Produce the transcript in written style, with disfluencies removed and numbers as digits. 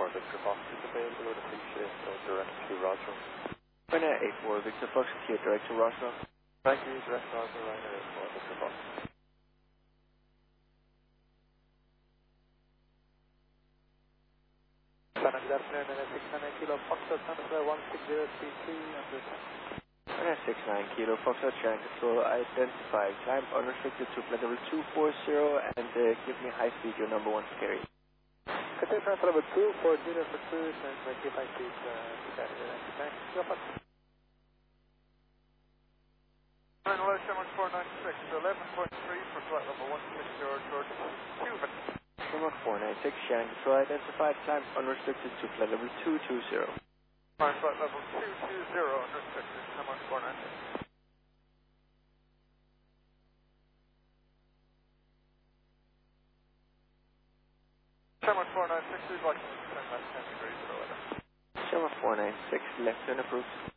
84 Victor Fox is available at appreciate direct to Roger. Ryanair 84 Victor Fox, direct to Roswell. Thank you, direct Roger, Ryanair 84 Victor Fox. Good afternoon, Ryanair 69 Kilo Foxtrot, Santa 16033 under Ryanair 69 Kilo Foxtrot, Channel Control, identify climb unrestricted to flight level 240 and give me high speed, your number 1 scary. Contact flight level 240 for 2, and give high speed to Saturday. Go Fox. 496, 11.3 for flight level 160 towards Cuba. 496, Channel Control, identified climb unrestricted to flight level 220. Flight level 220, unrestricted, Shamrock 496. Shamrock 496, we'd like to turn left 10 degrees for weather. Shamrock 496, left turn approved.